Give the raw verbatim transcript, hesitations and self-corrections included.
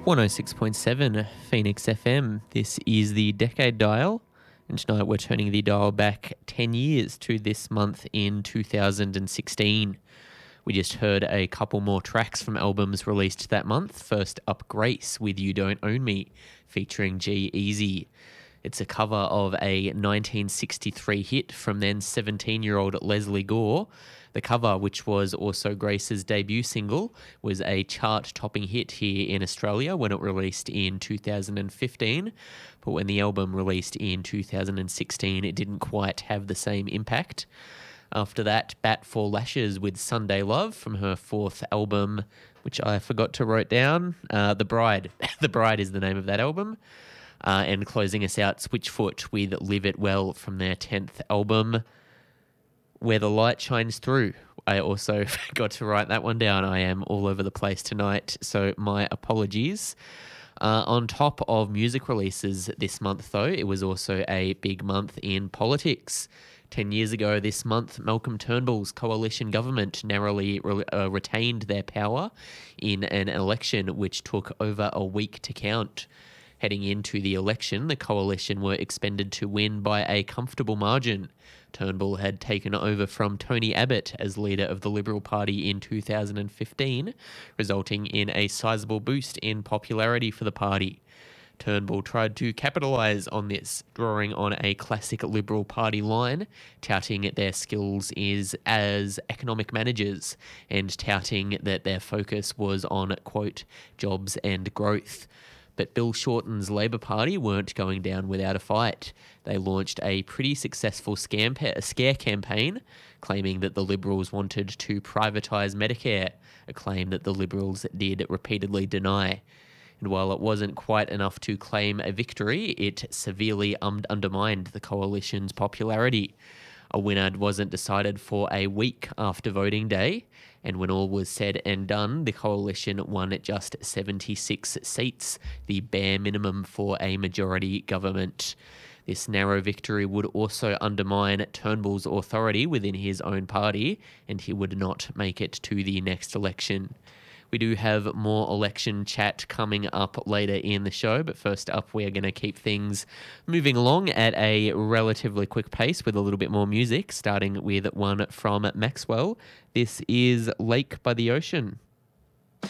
one oh six point seven Phoenix F M. This is the Decade Dial, and tonight we're turning the dial back ten years to this month in two thousand sixteen. We just heard a couple more tracks from albums released that month. First up, Grace with You Don't Own Me, featuring G-Eazy. It's a cover of a nineteen sixty-three hit from then seventeen-year-old Leslie Gore. The cover, which was also Grace's debut single, was a chart-topping hit here in Australia when it released in two thousand fifteen. But when the album released in two thousand sixteen, it didn't quite have the same impact. After that, Bat for Lashes with Sunday Love from her fourth album, which I forgot to write down. Uh, The Bride. The Bride is the name of that album. Uh, and closing us out, Switchfoot with Live It Well from their tenth album, Where the Light Shines Through. I also forgot to write that one down. I am all over the place tonight, so my apologies. Uh, on top of music releases this month, though, it was also a big month in politics. Ten years ago this month, Malcolm Turnbull's coalition government narrowly re- uh, retained their power in an election which took over a week to count. Heading into the election, the coalition were expected to win by a comfortable margin. Turnbull had taken over from Tony Abbott as leader of the Liberal Party in two thousand fifteen, resulting in a sizable boost in popularity for the party. Turnbull tried to capitalise on this, drawing on a classic Liberal Party line, touting their skills is as economic managers and touting that their focus was on, quote, jobs and growth. But Bill Shorten's Labor Party weren't going down without a fight. They launched a pretty successful scam pa- scare campaign, claiming that the Liberals wanted to privatise Medicare, a claim that the Liberals did repeatedly deny. And while it wasn't quite enough to claim a victory, it severely um- undermined the coalition's popularity. A winner wasn't decided for a week after voting day, and when all was said and done, the coalition won just seventy-six seats, the bare minimum for a majority government. This narrow victory would also undermine Turnbull's authority within his own party, and he would not make it to the next election. We do have more election chat coming up later in the show, but first up, we are going to keep things moving along at a relatively quick pace with a little bit more music, starting with one from Maxwell. This is Lake by the Ocean.